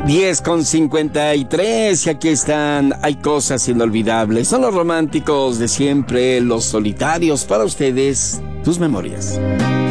10:53 y aquí están. Hay cosas inolvidables. Son los románticos de siempre, los solitarios. Para ustedes, tus memorias.